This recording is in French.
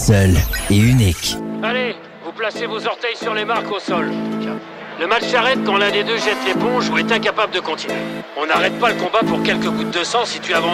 seul et unique. Allez, vous placez vos orteils sur les marques au sol. Le match s'arrête quand l'un des deux jette l'éponge ou est incapable de continuer. On n'arrête pas le combat pour quelques gouttes de sang si tu avances.